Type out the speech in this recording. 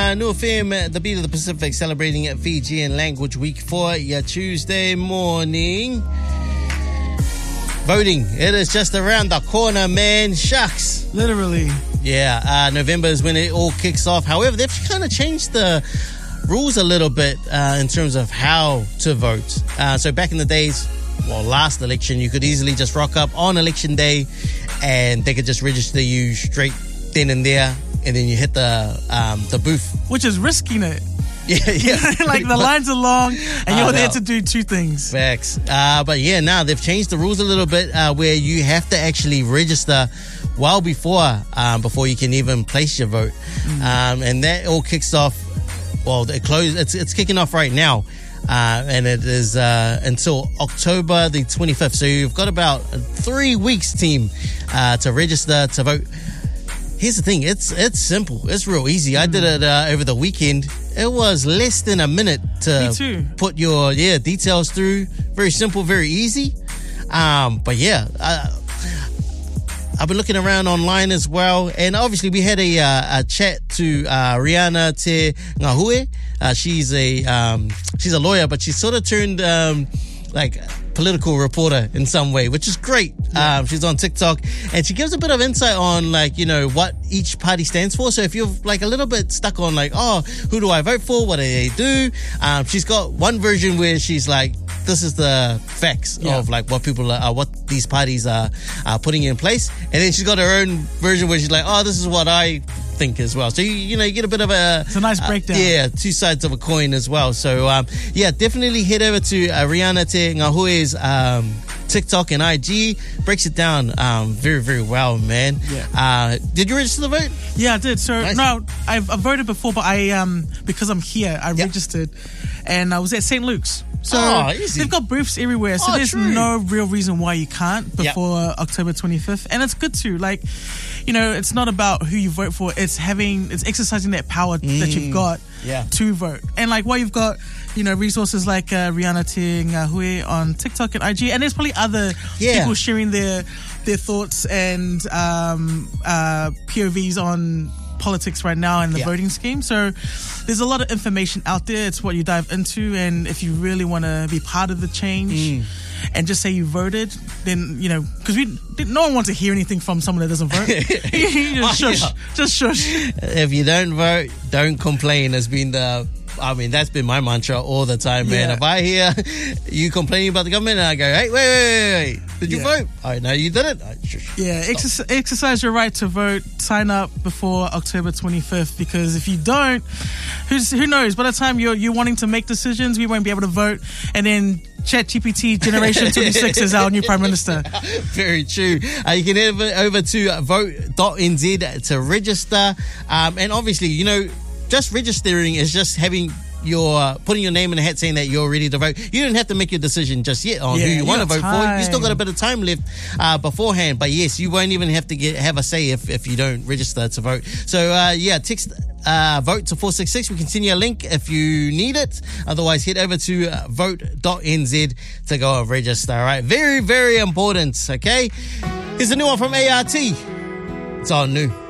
New FM, the beat of the Pacific, celebrating Fijian Language Week for your Tuesday morning. Voting, it is just around the corner, man. Shucks. Literally. Yeah, November is when it all kicks off. However, they've kind of changed the rules a little bit in terms of how to vote. So back in the days, last election, you could easily just rock up on election day and they could just register you straight then and there, and then you hit the booth. Which is risking it. Yeah. Like the lines are long and you're there to do two things. Facts. But yeah, now they've changed the rules a little bit where you have to actually register well before you can even place your vote. And that all kicks off, it's kicking off right now. And it is until October the 25th. So you've got about 3 weeks, team, to register to vote. Here's the thing, it's simple. It's real easy. I did it over the weekend. It was less than a minute to put your details through. Very simple, very easy. But yeah, I've been looking around online as well, and obviously we had a chat to Riana Te Ngahue. She's a lawyer, but she's sort of turned like political reporter in some way, which is great. She's on TikTok and she gives a bit of insight on what each party stands for. So if you're like a little bit stuck on who do I vote for? What do they do? She's got one version where she's like, this is the facts of like what people are, what these parties are putting in place. And then she's got her own version where she's like, this is what I think as well. So you get a bit of it's a nice breakdown. Two sides of a coin as well. So definitely head over to Riana Te Ngahue's TikTok and IG. Breaks it down very, very well, man. Did you register the vote? Yeah, I did. So nice. No, I've voted before, but I because I'm here, I registered, and I was at St. Luke's. So they've got booths everywhere, so there's no real reason why you can't before October 25th. And it's good to, it's not about who you vote for, it's exercising that power that you've got to vote. And while you've got, resources like Riana Te Ngahue on TikTok and IG, and there's probably other people sharing their thoughts and POVs on politics right now and the voting scheme. So there's a lot of information out there. It's what you dive into, and if you really want to be part of the change and just say you voted, then because no one wants to hear anything from someone that doesn't vote. Just shush. If you don't vote, don't complain has been that's been my mantra all the time, man. If I hear you complaining about the government and I go, hey, wait, did you vote? I know you didn't. Exercise your right to vote. Sign up before October 25th, because if you don't, who knows? By the time you're wanting to make decisions, we won't be able to vote, and then ChatGPT Generation 26 is our new Prime Minister. Very true. You can head over to vote.nz to register, and obviously, just registering is just putting your name in the hat saying that you're ready to vote. You don't have to make your decision just yet on who you want to vote for. You still got a bit of time left beforehand. But yes, you won't even have to have a say if you don't register to vote. So text vote to 466. We can send you a link if you need it. Otherwise, head over to vote.nz to go and register. All right, very, very important. Okay, here's a new one from ART. It's all new.